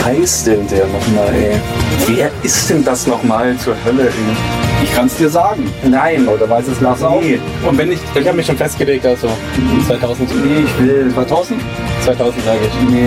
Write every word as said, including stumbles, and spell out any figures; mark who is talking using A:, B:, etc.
A: heißt denn der nochmal, ey? Wer ist denn das nochmal zur Hölle, ey?
B: Ich kann es dir sagen.
A: Nein.
B: Oder weiß es Lars auch?
A: Nee. Und wenn ich, ich habe mich schon festgelegt, also zweitausend.
B: Nee, ich will zweitausend.
A: zweitausend sage ich.
B: Nee.